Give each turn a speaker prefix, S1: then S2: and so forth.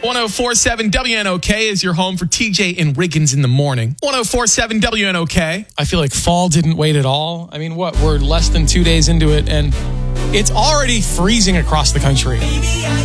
S1: 1047 WNOK is your home for TJ and Riggins in the morning. 1047 WNOK.
S2: I feel like fall didn't wait at all. I mean, we're less than 2 days into it, and it's already freezing across the country.